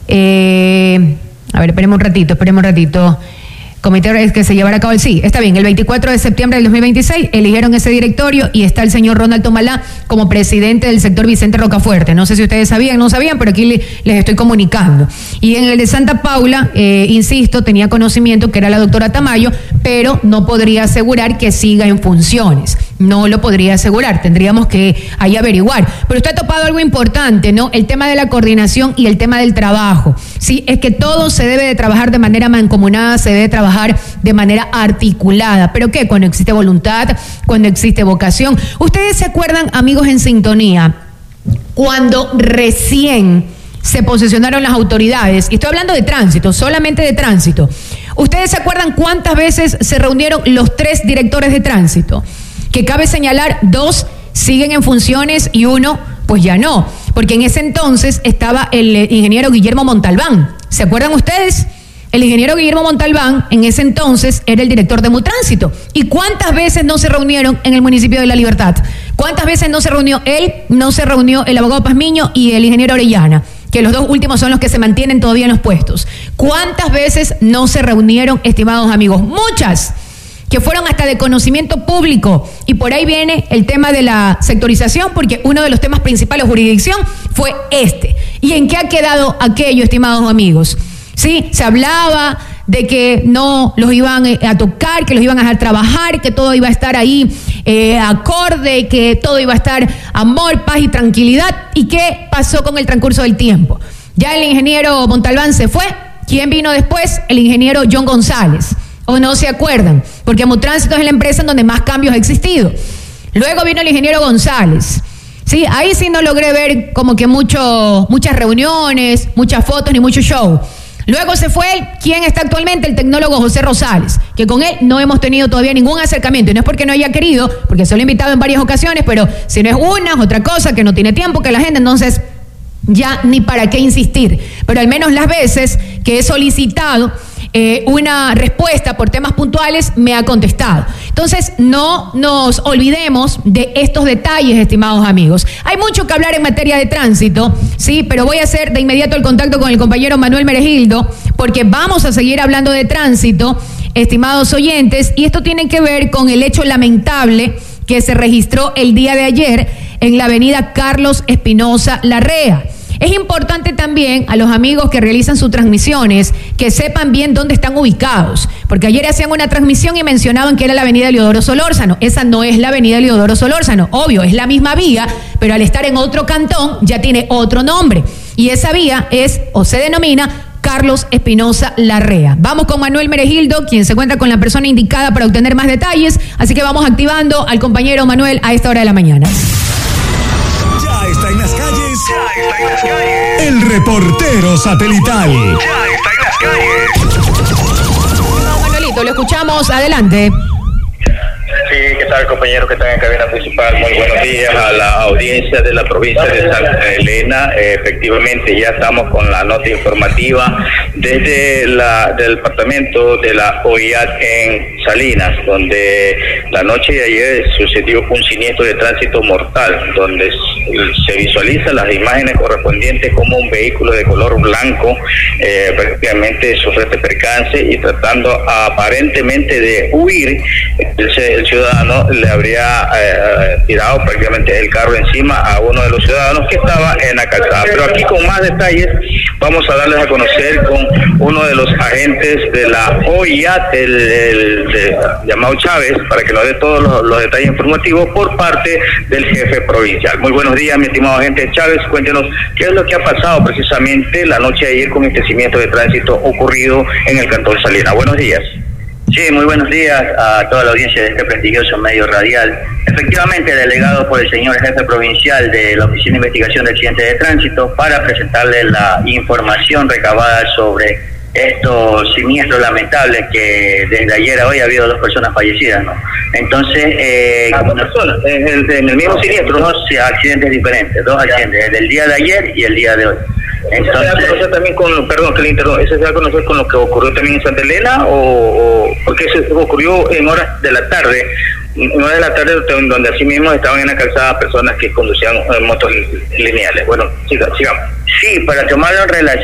A ver, esperemos un ratito. Comité que se llevará a cabo sí, está bien, el 24 de septiembre del 2026 eligieron ese directorio y está el señor Ronald Tomalá como presidente del sector Vicente Rocafuerte. No sé si ustedes sabían, no sabían, pero aquí les estoy comunicando. Y en el de Santa Paula, insisto, tenía conocimiento que era la doctora Tamayo, pero no podría asegurar que siga en funciones. No lo podría asegurar, tendríamos que ahí averiguar. Pero usted ha topado algo importante, ¿no? El tema de la coordinación y el tema del trabajo. Sí, es que todo se debe de trabajar de manera mancomunada, se debe trabajar de manera articulada. ¿Pero qué? Cuando existe voluntad, cuando existe vocación. ¿Ustedes se acuerdan, amigos en sintonía, cuando recién se posicionaron las autoridades? Y estoy hablando de tránsito, solamente de tránsito. ¿Ustedes se acuerdan cuántas veces se reunieron los 3 directores de tránsito? Que cabe señalar, 2 siguen en funciones y 1 pues ya no, porque en ese entonces estaba el ingeniero Guillermo Montalbán. ¿Se acuerdan ustedes? El ingeniero Guillermo Montalbán en ese entonces era el director de Mutránsito. ¿Y cuántas veces no se reunieron en el municipio de La Libertad? ¿Cuántas veces no se reunió él, no se reunió el abogado Pazmiño y el ingeniero Orellana? Que los 2 últimos son los que se mantienen todavía en los puestos. ¿Cuántas veces no se reunieron, estimados amigos? Muchas, que fueron hasta de conocimiento público. Y por ahí viene el tema de la sectorización, porque uno de los temas principales de jurisdicción fue este. ¿Y en qué ha quedado aquello, estimados amigos? Sí, se hablaba de que no los iban a tocar, que los iban a dejar trabajar, que todo iba a estar ahí acorde, que todo iba a estar amor, paz y tranquilidad. ¿Y qué pasó con el transcurso del tiempo? Ya el ingeniero Montalbán se fue. ¿Quién vino después? El ingeniero John González. ¿O no se acuerdan? Porque Mutránsito es la empresa en donde más cambios ha existido. Luego vino el ingeniero González. Sí, ahí sí no logré ver como que muchas reuniones, muchas fotos ni mucho show. Luego se fue él. ¿Quién está actualmente? El tecnólogo José Rosales, que con él no hemos tenido todavía ningún acercamiento. Y no es porque no haya querido, porque se lo he invitado en varias ocasiones, pero si no es una, es otra cosa, que no tiene tiempo, que la gente, entonces ya ni para qué insistir. Pero al menos las veces que he solicitado una respuesta por temas puntuales, me ha contestado. Entonces, no nos olvidemos de estos detalles, estimados amigos. Hay mucho que hablar en materia de tránsito, sí, pero voy a hacer de inmediato el contacto con el compañero Manuel Meregildo, porque vamos a seguir hablando de tránsito, estimados oyentes, y esto tiene que ver con el hecho lamentable que se registró el día de ayer en la avenida Carlos Espinosa Larrea. Es importante también a los amigos que realizan sus transmisiones que sepan bien dónde están ubicados, porque ayer hacían una transmisión y mencionaban que era la avenida Leodoro Solórzano. Esa no es la avenida Leodoro Solórzano, obvio, es la misma vía, pero al estar en otro cantón ya tiene otro nombre, y esa vía es o se denomina Carlos Espinosa Larrea. Vamos con Manuel Meregildo, quien se encuentra con la persona indicada para obtener más detalles, así que vamos activando al compañero Manuel a esta hora de la mañana. Ya está en las calles. Ya está en las calles. El reportero satelital. Ya está en las calles. No, Manuelito, lo escuchamos. Adelante. Sí, ¿qué tal, compañeros que están en cabina principal? Muy buenos días a la audiencia de la provincia de Santa Elena. Efectivamente, ya estamos con la nota informativa desde del departamento de la OIAT en Salinas, donde la noche de ayer sucedió un siniestro de tránsito mortal, donde se visualizan las imágenes correspondientes como un vehículo de color blanco prácticamente sufre este percance y tratando aparentemente de huir, el ciudadano le habría tirado prácticamente el carro encima a uno de los ciudadanos que estaba en la calzada. Pero aquí con más detalles vamos a darles a conocer con uno de los agentes de la OIAT, llamado Chávez, para que nos dé todos los detalles informativos por parte del jefe provincial. Muy buenos días, mi estimado agente Chávez, cuéntenos qué es lo que ha pasado precisamente la noche de ayer con este siniestro de tránsito ocurrido en el cantón Salinas. Buenos días. Sí, muy buenos días a toda la audiencia de este prestigioso medio radial. Efectivamente, delegado por el señor jefe provincial de la Oficina de Investigación de Accidentes de Tránsito para presentarle la información recabada sobre estos siniestros lamentables que desde ayer a hoy ha habido 2 personas fallecidas, ¿no? Entonces, en el mismo siniestro, 2 accidentes diferentes, 2 accidentes, el del día de ayer y el día de hoy. Entonces, ¿se va a conocer también con, perdón que le interrumpa, ¿eso se va a conocer con lo que ocurrió también en Santa Elena o porque eso ocurrió en horas de la tarde? En horas de la tarde, donde así mismo estaban en la calzada personas que conducían motos lineales. Bueno, sigamos. Sí, para tomarlo en relación